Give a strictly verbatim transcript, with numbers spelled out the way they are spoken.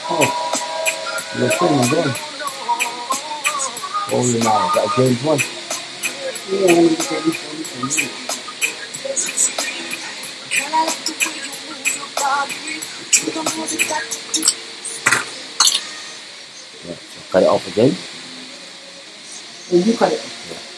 Oh, you're playing again. Oh, you now. Is that James one? Yeah, let me get that information. Yeah, so cut it off again. And you cut it. Yeah.